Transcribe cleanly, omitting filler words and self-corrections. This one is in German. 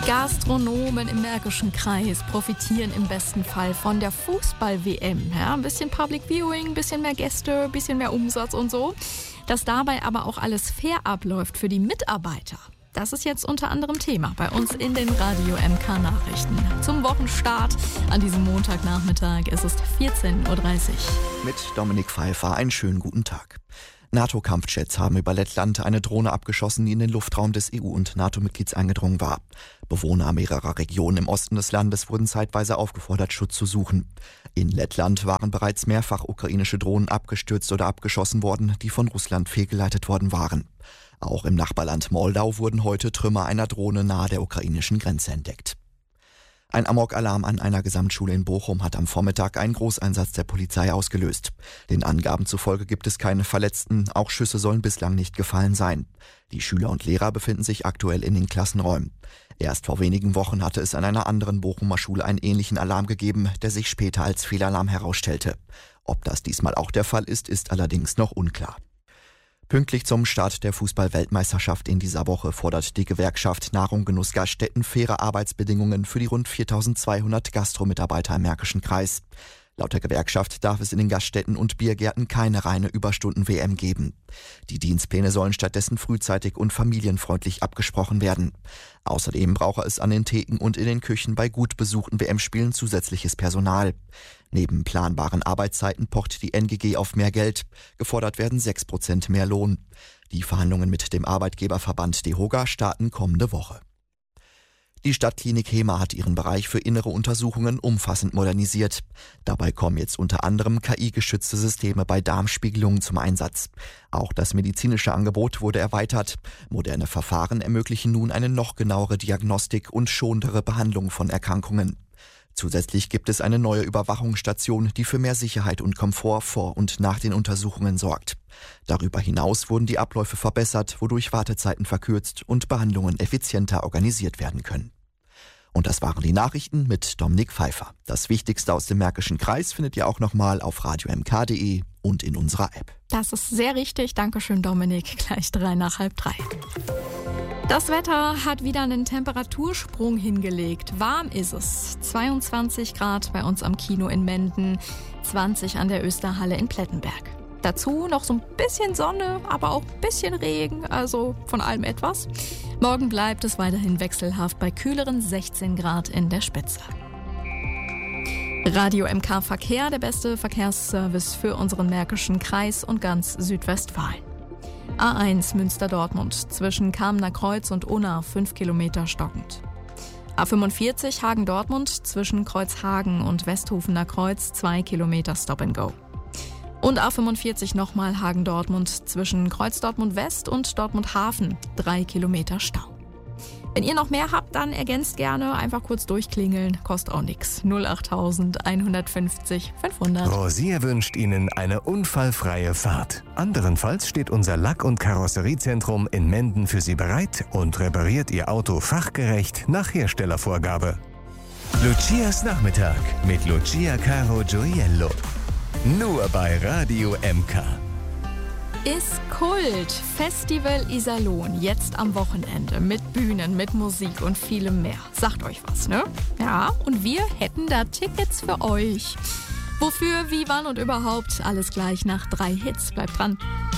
Gastronomen im Märkischen Kreis profitieren im besten Fall von der Fußball-WM. Ja, ein bisschen Public Viewing, ein bisschen mehr Gäste, ein bisschen mehr Umsatz und so. Dass dabei aber auch alles fair abläuft für die Mitarbeiter. Das ist jetzt unter anderem Thema bei uns in den Radio MK Nachrichten. Zum Wochenstart an diesem Montagnachmittag. Es ist 14.30 Uhr. Mit Dominik Pfeiffer einen schönen guten Tag. NATO-Kampfjets haben über Lettland eine Drohne abgeschossen, die in den Luftraum des EU- und NATO-Mitglieds eingedrungen war. Bewohner mehrerer Regionen im Osten des Landes wurden zeitweise aufgefordert, Schutz zu suchen. In Lettland waren bereits mehrfach ukrainische Drohnen abgestürzt oder abgeschossen worden, die von Russland fehlgeleitet worden waren. Auch im Nachbarland Moldau wurden heute Trümmer einer Drohne nahe der ukrainischen Grenze entdeckt. Ein Amokalarm an einer Gesamtschule in Bochum hat am Vormittag einen Großeinsatz der Polizei ausgelöst. Den Angaben zufolge gibt es keine Verletzten, auch Schüsse sollen bislang nicht gefallen sein. Die Schüler und Lehrer befinden sich aktuell in den Klassenräumen. Erst vor wenigen Wochen hatte es an einer anderen Bochumer Schule einen ähnlichen Alarm gegeben, der sich später als Fehlalarm herausstellte. Ob das diesmal auch der Fall ist, ist allerdings noch unklar. Pünktlich zum Start der Fußball-Weltmeisterschaft in dieser Woche fordert die Gewerkschaft Nahrung Genuss Gaststätten faire Arbeitsbedingungen für die rund 4.200 Gastromitarbeiter im Märkischen Kreis. Laut der Gewerkschaft darf es in den Gaststätten und Biergärten keine reine Überstunden-WM geben. Die Dienstpläne sollen stattdessen frühzeitig und familienfreundlich abgesprochen werden. Außerdem brauche es an den Theken und in den Küchen bei gut besuchten WM-Spielen zusätzliches Personal. Neben planbaren Arbeitszeiten pocht die NGG auf mehr Geld. Gefordert werden 6% mehr Lohn. Die Verhandlungen mit dem Arbeitgeberverband DEHOGA starten kommende Woche. Die Stadtklinik Hema hat ihren Bereich für innere Untersuchungen umfassend modernisiert. Dabei kommen jetzt unter anderem KI-gestützte Systeme bei Darmspiegelungen zum Einsatz. Auch das medizinische Angebot wurde erweitert. Moderne Verfahren ermöglichen nun eine noch genauere Diagnostik und schonendere Behandlung von Erkrankungen. Zusätzlich gibt es eine neue Überwachungsstation, die für mehr Sicherheit und Komfort vor und nach den Untersuchungen sorgt. Darüber hinaus wurden die Abläufe verbessert, wodurch Wartezeiten verkürzt und Behandlungen effizienter organisiert werden können. Und das waren die Nachrichten mit Dominik Pfeiffer. Das Wichtigste aus dem Märkischen Kreis findet ihr auch nochmal auf radiomk.de und in unserer App. Das ist sehr richtig. Dankeschön, Dominik. Gleich 2:45. Das Wetter hat wieder einen Temperatursprung hingelegt. Warm ist es. 22 Grad bei uns am Kino in Menden, 20 an der Österhalle in Plettenberg. Dazu noch so ein bisschen Sonne, aber auch ein bisschen Regen, also von allem etwas. Morgen bleibt es weiterhin wechselhaft bei kühleren 16 Grad in der Spitze. Radio MK Verkehr, der beste Verkehrsservice für unseren Märkischen Kreis und ganz Südwestfalen. A1 Münster-Dortmund zwischen Kamener Kreuz und Unna 5 Kilometer stockend. A45 Hagen-Dortmund zwischen Kreuzhagen und Westhofener Kreuz 2 Kilometer Stop-and-Go. Und A45 nochmal Hagen-Dortmund zwischen Kreuz Dortmund West und Dortmund Hafen 3 Kilometer Stau. Wenn ihr noch mehr habt, dann ergänzt gerne, einfach kurz durchklingeln, kostet auch nichts. 08000 150 500. Rosier wünscht Ihnen eine unfallfreie Fahrt. Anderenfalls steht unser Lack- und Karosseriezentrum in Menden für Sie bereit und repariert Ihr Auto fachgerecht nach Herstellervorgabe. Lucias Nachmittag mit Lucia Caro Gioiello. Nur bei Radio MK. Ist Kult. Festival Iserlohn, jetzt am Wochenende. Mit Bühnen, mit Musik und vielem mehr. Sagt euch was, ne? Ja, und wir hätten da Tickets für euch. Wofür, wie, wann und überhaupt, alles gleich nach 3 Hits. Bleibt dran.